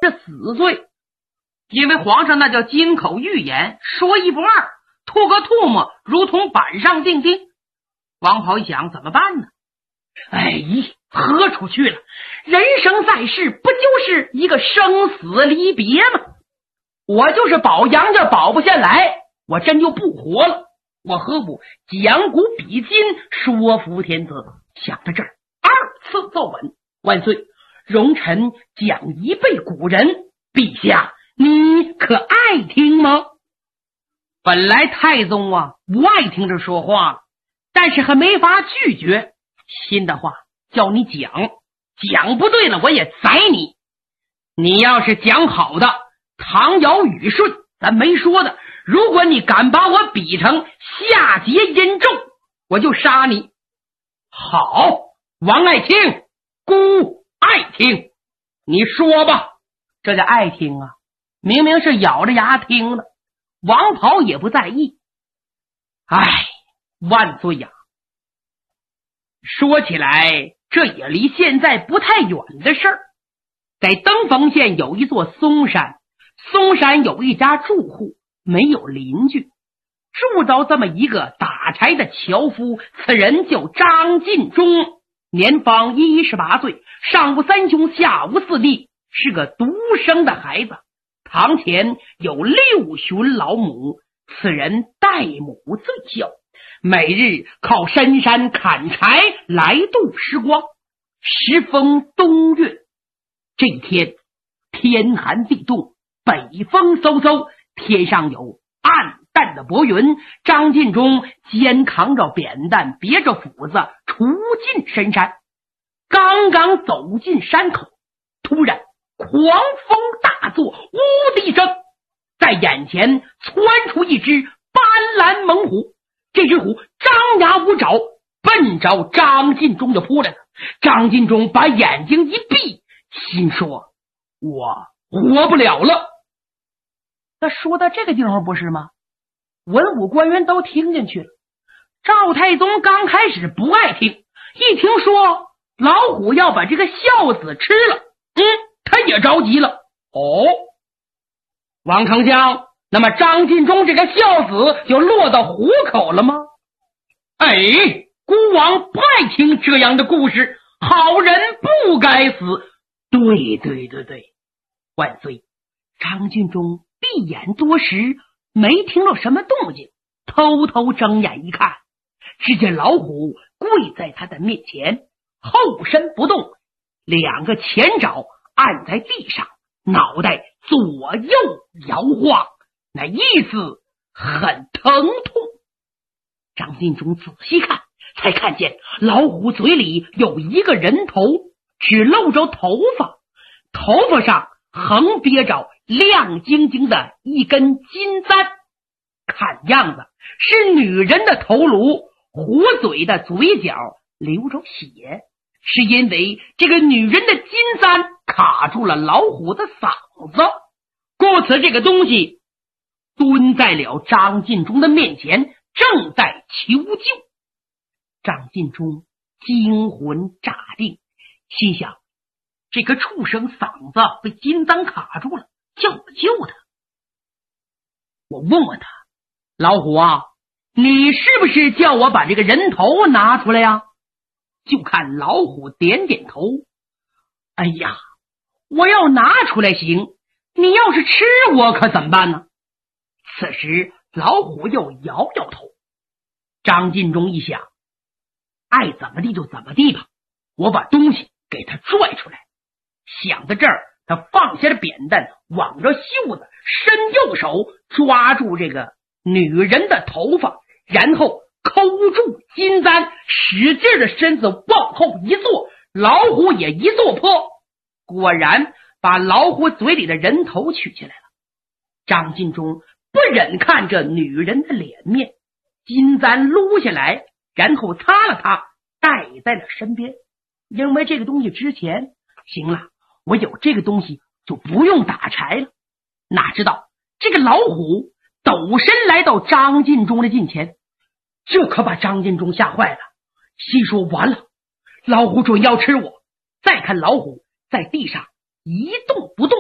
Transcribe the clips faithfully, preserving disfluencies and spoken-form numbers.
是死罪，因为皇上那叫金口玉言，说一不二，吐个唾沫如同板上钉钉。王袍一想，怎么办呢？哎，喝出去了，人生在世不就是一个生死离别吗？我就是保杨家保不下来，我真就不活了，我何不讲古比今，说服天子？想到这儿，二次奏本，万岁，容臣讲一辈古人，陛下你可爱听吗？本来太宗啊不爱听这说话了，但是还没法拒绝，新的话叫你讲，讲不对了我也宰你。你要是讲好的，唐尧禹舜咱没说的，如果你敢把我比成夏桀殷纣，我就杀你。好，王爱卿，孤爱听，你说吧。这叫爱听啊，明明是咬着牙听的。王袍也不在意。哎，万岁呀，说起来这也离现在不太远的事儿。在登封县有一座嵩山，嵩山有一家住户，没有邻居，住着这么一个打柴的樵夫，此人叫张晋忠，年方一十八岁，上无三兄，下无四弟，是个独生的孩子。堂前有六旬老母，此人待母最孝，每日靠深山砍柴来度时光。时逢冬月，这一天天寒地冻，北风嗖嗖，天上有暗淡的薄云。张晋忠肩扛着扁担，别着斧子，出进深山。刚刚走进山口，突然狂风大作，无地震，在眼前窜出一只斑斓猛虎。这只虎张牙舞爪，奔着张晋忠就扑来了。张晋忠把眼睛一闭，心说我活不了了。那说到这个地方不是吗？文武官员都听进去了。赵太宗刚开始不爱听，一听说老虎要把这个孝子吃了，嗯，他也着急了。哦，王丞相，那么张晋忠这个孝子就落到虎口了吗？哎，孤王不爱听这样的故事，好人不该死。对对对对，万岁。张晋忠闭眼多时，没听到什么动静，偷偷睁眼一看，只见老虎跪在他的面前，后身不动，两个前爪按在地上，脑袋左右摇晃，那意思很疼痛。张晋忠仔细看，才看见老虎嘴里有一个人头，只露着头发，头发上横别着亮晶晶的一根金簪，看样子是女人的头颅，虎嘴的嘴角流着血，是因为这个女人的金簪卡住了老虎的嗓子，故此这个东西蹲在了张晋忠的面前，正在求救。张晋忠惊魂乍定，心想这个畜生嗓子被金簪卡住了，叫我救他。我问问他，老虎啊，你是不是叫我把这个人头拿出来呀？就看老虎点点头。哎呀，我要拿出来行，你要是吃我可怎么办呢？此时老虎又摇摇头。张晋忠一想，爱怎么地就怎么地吧，我把东西给他拽出来。想到这儿，他放下了扁担，挽着袖子，伸右手抓住这个女人的头发，然后抠住金簪，使劲的身子往后一坐，老虎也一坐破，果然把老虎嘴里的人头取下来了。张晋忠不忍看这女人的脸面，金簪撸下来，然后擦了擦，带在了身边。因为这个东西之前，行了，我有这个东西就不用打柴了。哪知道这个老虎抖身来到张晋忠的近前，这可把张晋忠吓坏了，心说完了，老虎准要吃我。再看老虎在地上一动不动，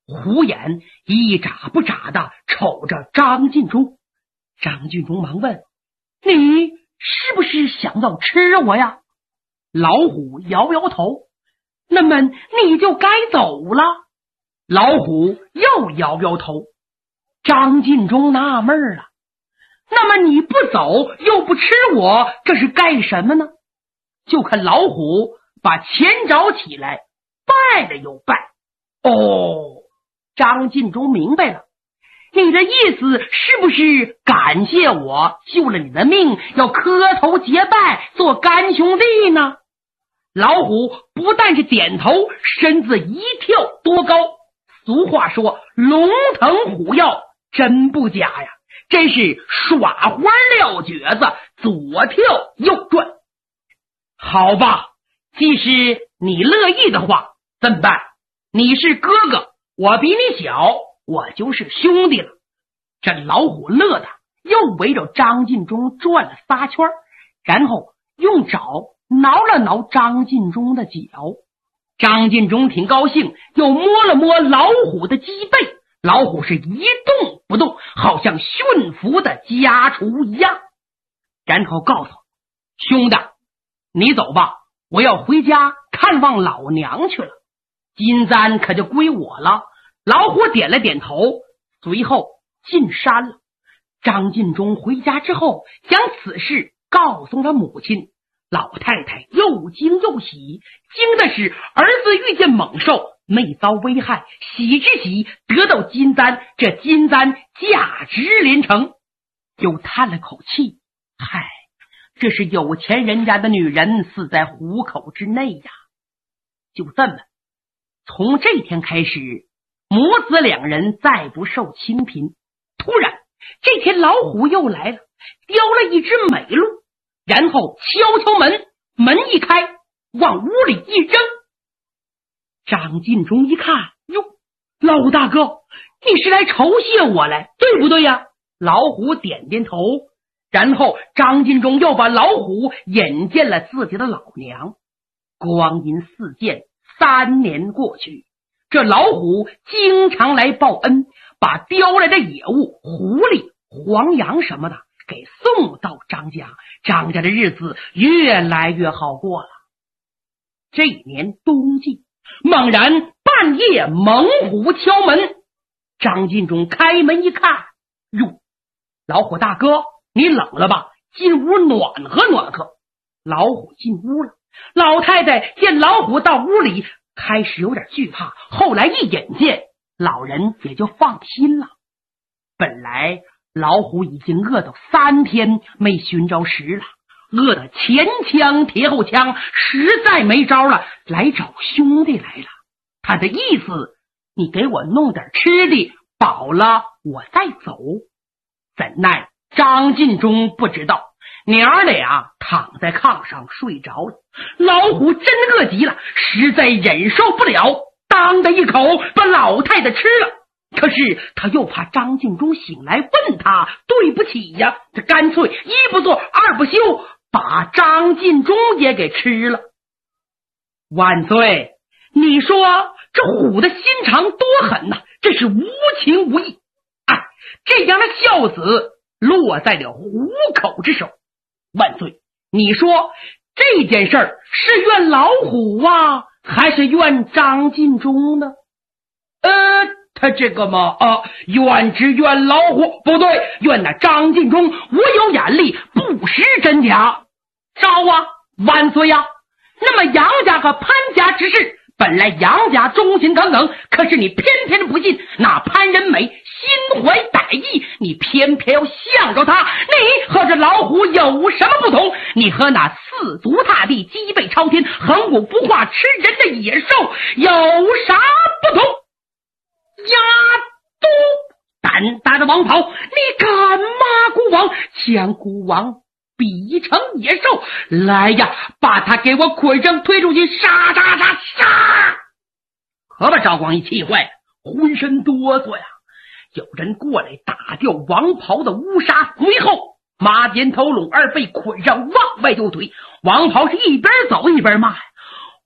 虎眼一眨不眨的瞅着张晋忠。张晋忠忙问：你是不是想要吃我呀？老虎摇摇头。那么你就该走了。老虎又摇摇头。张晋忠纳闷了，那么你不走又不吃我，这是干什么呢？就看老虎把钱找起来，拜了又拜。哦，张晋忠明白了，你的意思是不是感谢我救了你的命，要磕头结拜做干兄弟呢？老虎不但是点头，身子一跳多高。俗话说龙腾虎跃，真不假呀，真是耍花撂蹶子，左跳右转。好吧，既是你乐意的话，怎么办？你是哥哥，我比你小，我就是兄弟了。这老虎乐的又围着张晋忠转了仨圈，然后用爪挠了挠张晋忠的脚。张晋忠挺高兴，又摸了摸老虎的脊背，老虎是一动不动，好像驯服的家畜一样。然后告诉兄弟，你走吧，我要回家看望老娘去了，金簪可就归我了。老虎点了点头，随后进山了。张晋忠回家之后，将此事告诉了母亲。老太太又惊又喜，惊的是儿子遇见猛兽没遭危害，喜之喜得到金簪，这金簪价值连城。又叹了口气，嗨，这是有钱人家的女人死在虎口之内呀。就这么，从这天开始，母子两人再不受清贫。突然这天老虎又来了，叼了一只美鹿，然后敲敲门，门一开，往屋里一扔。张晋忠一看，哟，老大哥，你是来酬谢我来，对不对呀？老虎点点头，然后张晋忠又把老虎引见了自己的老娘。光阴似箭，三年过去，这老虎经常来报恩，把叼来的野物狐狸、黄羊什么的给送到张家，张家的日子越来越好过了。这年冬季，猛然半夜猛虎敲门，张晋忠开门一看，哟，老虎大哥，你冷了吧？进屋暖和暖和。老虎进屋了，老太太见老虎到屋里，开始有点惧怕，后来一引荐，老人也就放心了。本来老虎已经饿到三天没寻着食了，饿得前枪贴后枪，实在没招了，来找兄弟来了。他的意思，你给我弄点吃的，饱了我再走。怎奈张晋忠不知道，娘俩躺在炕上睡着了，老虎真饿极了，实在忍受不了，当的一口把老太太吃了。可是他又怕张晋忠醒来问他对不起呀，这干脆一不做二不休，把张晋忠也给吃了。万岁，你说这虎的心肠多狠呐、啊，这是无情无义。哎，这样的孝子落在了虎口之手。万岁，你说这件事儿是怨老虎啊，还是怨张晋忠呢？呃他这个嘛啊，怨之怨老虎，不对，怨那张晋忠我有眼力，不识真假。招啊，万岁呀！那么杨家和潘家之事，本来杨家忠心耿耿，可是你偏偏不信。那潘仁美心怀歹意，你偏偏要向着他。你和这老虎有什么不同？你和那四足踏地、脊背朝天、横骨不化、吃人的野兽有啥不同？呀都胆大的王袍，你敢骂孤王，将孤王比成野兽，来呀，把他给我捆上推出去，杀杀杀杀！可把赵光义气坏了，浑身哆嗦呀。有人过来打掉王袍的乌纱，随后马鞭头拢二被捆上，往外丢腿。王袍是一边走一边骂呀，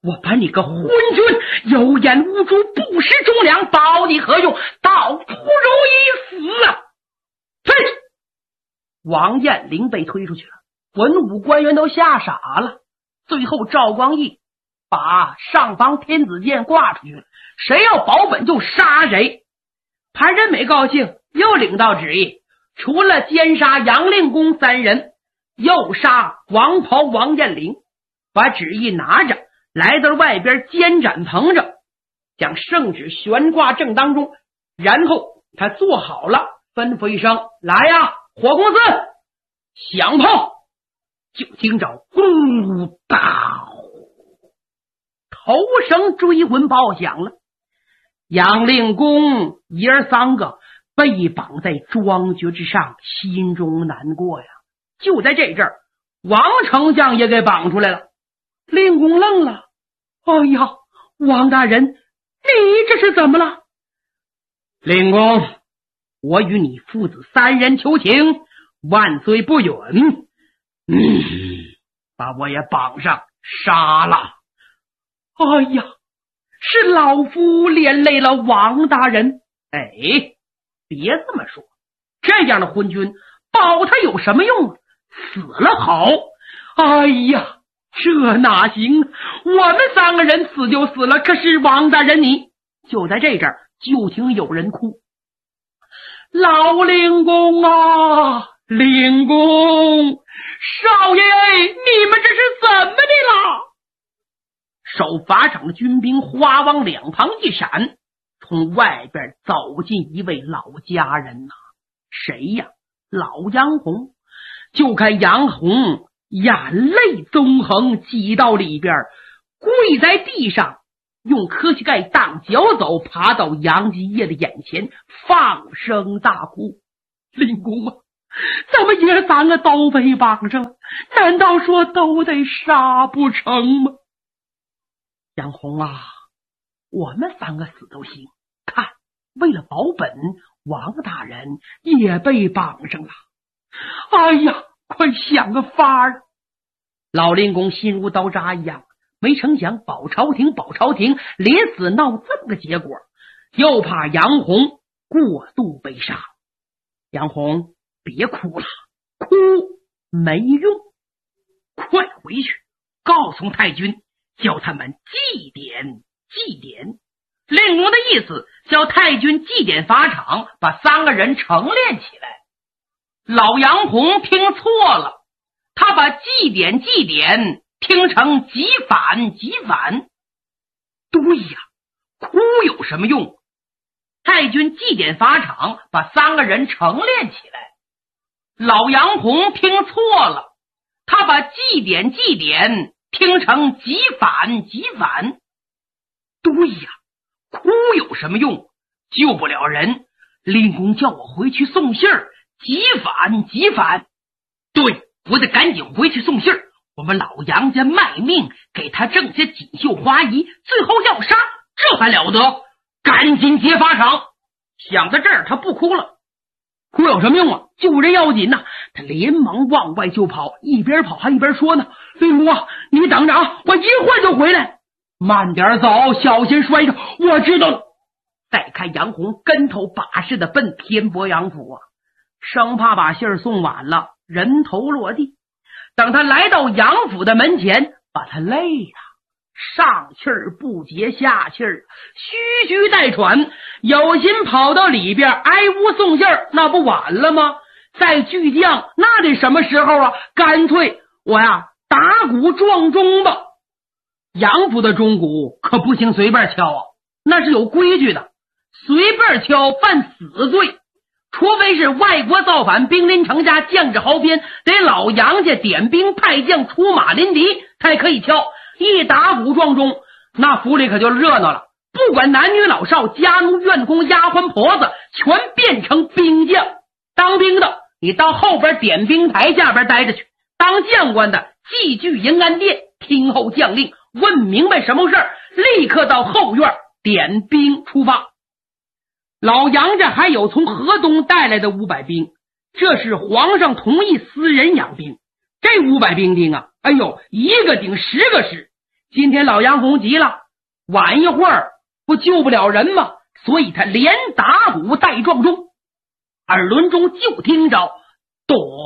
我把你个昏君，有眼无珠，不识忠良，保你何用？倒不如一死啊！退！王彦龄被推出去了，文武官员都吓傻了。最后赵光义把上方天子剑挂出去了，谁要保本就杀谁。潘仁美高兴，又领到旨意，除了奸杀杨令公三人，又杀王袍王彦龄，把旨意拿着来到外边监斩棚上，将圣旨悬挂正当中，然后他坐好了，吩咐一声：来呀，火公司响炮！就听着咕哒，头绳追魂炮响了。杨令公爷儿三个被绑在庄爵之上，心中难过呀。就在这阵儿，王丞相也给绑出来了。令公愣了，哎呀，王大人，你这是怎么了？令公，我与你父子三人求情，万岁不允，嗯，把我也绑上杀了。哎呀，是老夫连累了王大人。哎，别这么说，这样的昏君保他有什么用啊？死了好。哎呀，这哪行？我们三个人死就死了，可是王大人你……就在这阵儿，就听有人哭：老令公啊，令公，少爷，你们这是怎么的了？守法场的军兵花往两旁一闪，从外边走进一位老家人呐、啊，谁呀？老杨红。就看杨红眼泪纵横，挤到里边，跪在地上，用磕膝盖当脚走，爬到杨继业的眼前，放声大哭：令公啊，咱们爷三个都被绑上了，难道说都得杀不成吗？杨红啊，我们三个死都行，看，为了保本，王大人也被绑上了。哎呀，快想个法儿！老令公心如刀扎一样，没成想保朝廷保朝廷，临死闹这么个结果，又怕杨红过度悲伤。杨红，别哭了，哭没用，快回去告诉太君，叫他们祭典祭典。令公的意思叫太君祭典法场，把三个人成殓起来。老杨红听错了，他把祭典祭典听成极反极反。对呀，哭有什么用？太君祭典法场，把三个人成殓起来。老杨红听错了，他把祭典祭典听成极反极反。对呀，哭有什么用？救不了人，令公叫我回去送信儿，极反极反。对，我得赶紧回去送信儿。我们老杨家卖命给他挣些锦绣花仪，最后要杀，这还了得？赶紧劫法场。想到这儿，他不哭了。哭有什么用啊？救人要紧呐、啊！他连忙往外就跑，一边跑还一边说呢：令公啊，你等着啊，我一会儿就回来。慢点走，小心摔着。我知道了。再看杨红跟头把式的奔天伯杨府啊，生怕把信儿送晚了，人头落地。等他来到杨府的门前，把他累了，上气儿不接下气儿，吁吁带喘，有心跑到里边挨屋送信儿，那不晚了吗？再巨将那得什么时候啊？干脆我呀打鼓撞钟吧。杨府的钟鼓可不行随便敲啊，那是有规矩的，随便敲犯死罪。除非是外国造反，兵临城下，将至壕边，得老杨家点兵派将出马临敌才可以敲。一打鼓撞钟，那府里可就热闹了，不管男女老少，家奴院工丫鬟婆子，全变成兵将。当兵的你到后边点兵台下边待着去，当将官的寄居营安殿，听候将令，问明白什么事儿，立刻到后院点兵出发。老杨家还有从河东带来的五百兵，这是皇上同意私人养兵。这五百兵丁啊，哎呦，一个顶十个师， 今天老杨红急了，晚一会儿不救不了人吗？所以他连打鼓带撞钟。耳轮中就听着咚